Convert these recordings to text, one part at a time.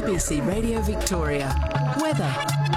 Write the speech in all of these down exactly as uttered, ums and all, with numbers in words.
B C Radio Victoria. Weather.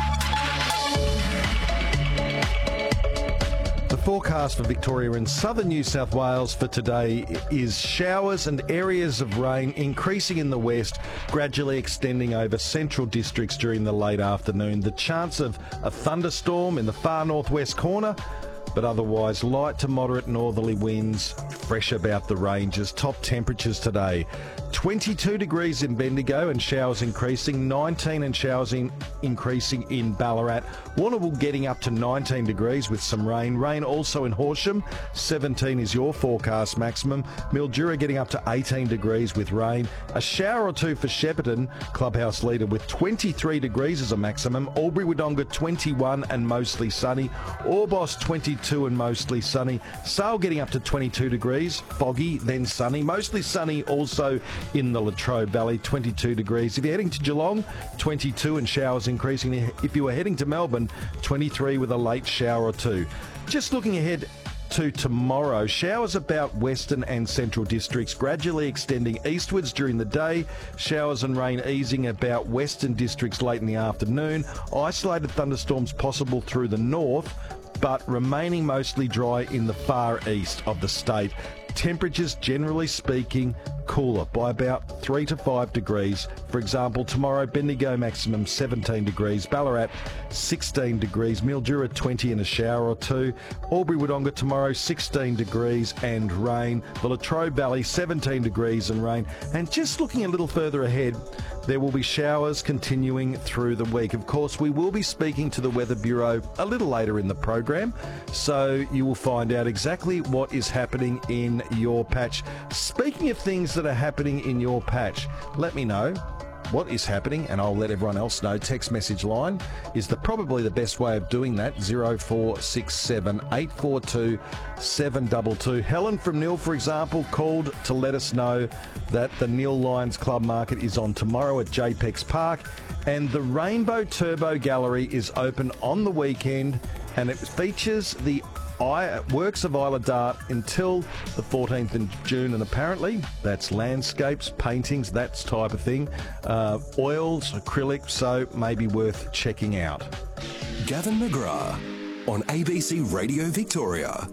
The forecast for Victoria and southern New South Wales for today is showers and areas of rain increasing in the west, gradually extending over central districts during the late afternoon. The chance of a thunderstorm in the far northwest corner, but otherwise light to moderate northerly winds, fresh about the ranges. Top temperatures today, twenty-two degrees in Bendigo and showers increasing, nineteen and showers in, increasing in Ballarat. Warrnambool getting up to nineteen degrees with some rain. Rain also in Horsham, seventeen is your forecast maximum. Mildura getting up to eighteen degrees with rain. A shower or two for Shepparton, clubhouse leader, with twenty-three degrees as a maximum. Albury-Wodonga twenty-one and mostly sunny. Orbost twenty-two and mostly sunny. Sale getting up to twenty-two degrees, foggy then sunny. Mostly sunny also in the Latrobe Valley, twenty-two degrees. If you're heading to Geelong, twenty-two and showers increasing. If you were heading to Melbourne, twenty-three with a late shower or two. Just looking ahead to tomorrow, showers about western and central districts, gradually extending eastwards during the day. Showers and rain easing about western districts late in the afternoon. Isolated thunderstorms possible through the north, but remaining mostly dry in the far east of the state. Temperatures, generally speaking, cooler by about three to five degrees. For example, tomorrow, Bendigo maximum seventeen degrees, Ballarat sixteen degrees, Mildura twenty and a shower or two, Albury-Wodonga tomorrow sixteen degrees and rain, the Latrobe Valley seventeen degrees and rain. And just looking a little further ahead, there will be showers continuing through the week. Of course, we will be speaking to the Weather Bureau a little later in the program, so you will find out exactly what is happening in your patch. Speaking of things that are happening in your patch, let me know what is happening and I'll let everyone else know. Text message line is the probably the best way of doing that, oh four six seven, eight four two, seven two two. Helen from Nil, for example, called to let us know that the Nil Lions Club Market is on tomorrow at JPEX Park and the Rainbow Turbo Gallery is open on the weekend and it features the I, works of Isla Dart until the fourteenth of June, and apparently that's landscapes, paintings, that type of thing, uh, oils, acrylic, so maybe worth checking out. Gavin McGrath on A B C Radio Victoria.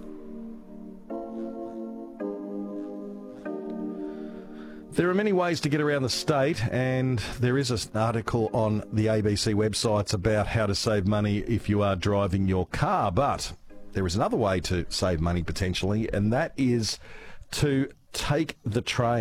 There are many ways to get around the state, and there is an article on the A B C websites about how to save money if you are driving your car, but there is another way to save money potentially, and that is to take the train.